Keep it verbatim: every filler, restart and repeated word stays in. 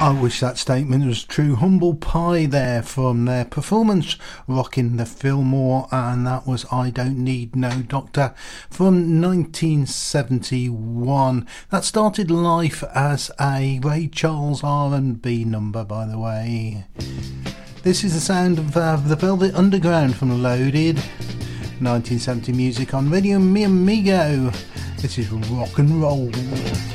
I wish that statement was true. Humble Pie there from their performance rocking the Fillmore, and that was I Don't Need No Doctor from nineteen seventy-one. That started life as a Ray Charles R and B number, by the way. This is the sound of uh, the Velvet Underground from Loaded. nineteen seventy music on Radio Mi Amigo. This is rock and roll.